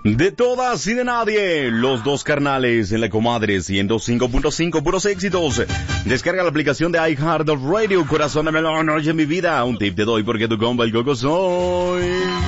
De todas y de nadie, los dos carnales en la comadre 105.5, puros éxitos. Descarga la aplicación de iHeartRadio, corazón de melón, oye mi vida. Un tip te doy porque tu compa el Coco soy.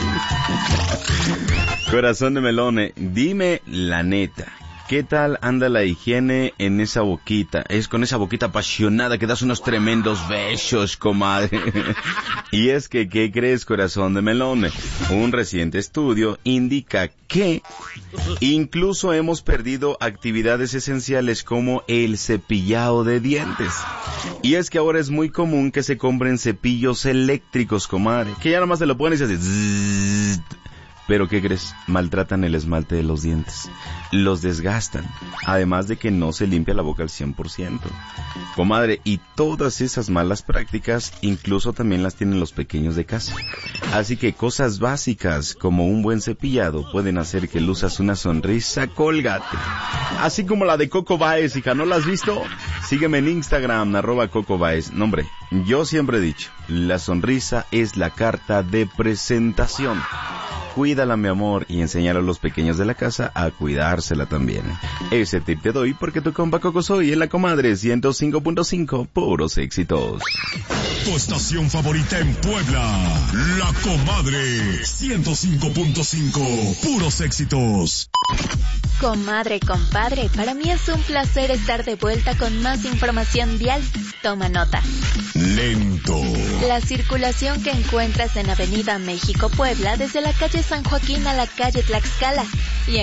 Corazón de melón, dime la neta. ¿Qué tal anda la higiene en esa boquita? Es con esa boquita apasionada que das unos tremendos besos, comadre. Y es que, ¿qué crees, corazón de melón? Un reciente estudio indica que incluso hemos perdido actividades esenciales como el cepillado de dientes. Y es que ahora es muy común que se compren cepillos eléctricos, comadre, que ya nomás te lo pones y haces zzzz. Pero ¿qué crees? Maltratan el esmalte de los dientes. Los desgastan. Además de que no se limpia la boca al 100%. Comadre, y todas esas malas prácticas incluso también las tienen los pequeños de casa. Así que cosas básicas como un buen cepillado pueden hacer que luzas una sonrisa colgate. Así como la de Coco Baez, hija, ¿no la has visto? Sígueme en Instagram, @Coco Baez. No, hombre, yo siempre he dicho, la sonrisa es la carta de presentación. Cuídala, mi amor, y enseñar a los pequeños de la casa a cuidársela también. Ese tip te doy porque tu compa Coco soy en la comadre 105.5, puros éxitos. Tu estación favorita en Puebla, la comadre 105.5, puros éxitos. Comadre, compadre, para mí es un placer estar de vuelta con más información vial. Toma nota. Lento. La circulación que encuentras en Avenida México-Puebla desde la calle San Joaquín a la calle Tlaxcala y